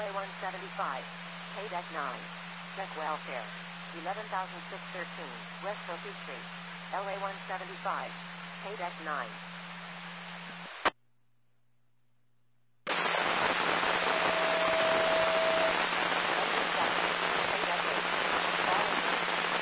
LA 175. Pay deck 9. Check welfare. 11,613 West Sophie Street. LA 175. Pay deck 9.